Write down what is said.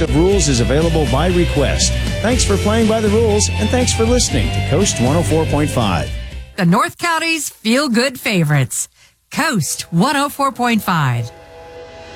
of rules is available by request. Thanks for playing by the rules, and thanks for listening to Coast 104.5. The North County's feel-good favorites. Coast 104.5.